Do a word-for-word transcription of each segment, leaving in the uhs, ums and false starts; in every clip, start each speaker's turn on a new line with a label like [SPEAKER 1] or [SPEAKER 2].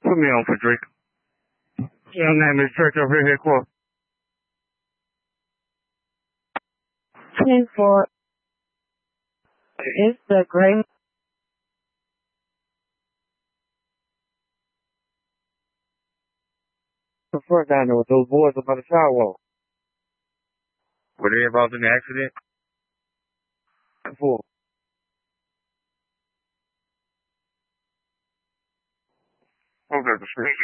[SPEAKER 1] Put me on for Drake. Your name is Church over here, headquarters.
[SPEAKER 2] ten four. It's the great.
[SPEAKER 1] The front down there with those boys up on the sidewalk. Were they involved in the accident? Four. Okay, the street.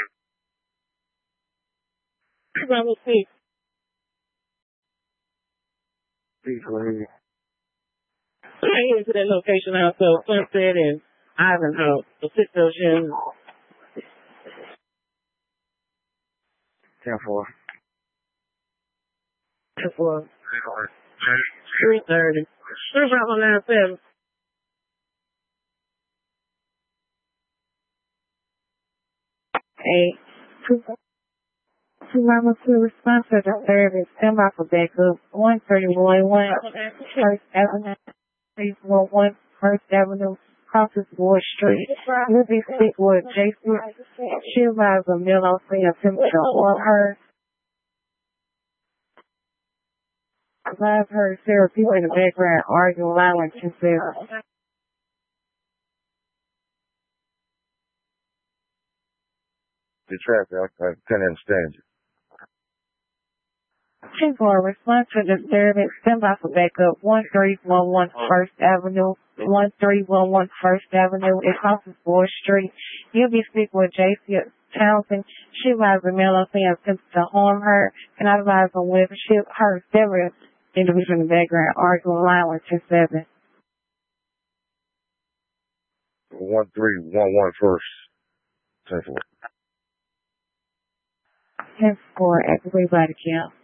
[SPEAKER 2] Level six.
[SPEAKER 1] Please go ahead.
[SPEAKER 2] I get to that location also, Sunset and Ivanhoe, the six ocean.
[SPEAKER 1] ten four.
[SPEAKER 2] ten four. three thirty. three five nine seven. Eight. Two. Two Mama to response to the service. Stand by for backup. One thirty one. One First Avenue. Three four one First Avenue. Crosses Ward Street. Libby Stickwood. Jason. She arrives a Milo free temperature on her. I've heard several people in the background arguing loud and said,
[SPEAKER 1] The traffic, I, I can't understand you.
[SPEAKER 2] ten four, response to the service. Stand by for backup. one three one one First Avenue. one three one one First Avenue. It crosses Ward Street. You'll be speaking with J C Townsend. She arrives a Milo free attempts to harm her. Can I advise on whether she heard several individuals in the background arguing loud with ten seven.
[SPEAKER 1] one three one one First. ten four.
[SPEAKER 2] ten four at the Rebody Camp.